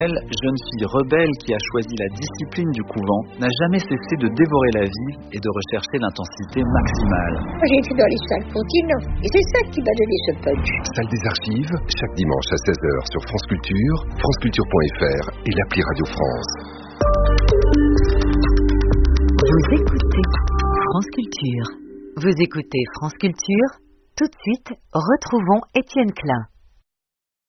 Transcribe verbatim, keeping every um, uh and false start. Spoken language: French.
Elle, jeune fille rebelle qui a choisi la discipline du couvent, n'a jamais cessé de dévorer la vie et de rechercher l'intensité maximale. Moi, j'ai été dans les salles continents, et c'est ça qui m'a donné ce punch. Salle des archives, chaque dimanche à seize heures sur France Culture, franceculture point f r et l'appli Radio France. Vous écoutez France Culture. Vous écoutez France Culture. Tout de suite, retrouvons Étienne Klein.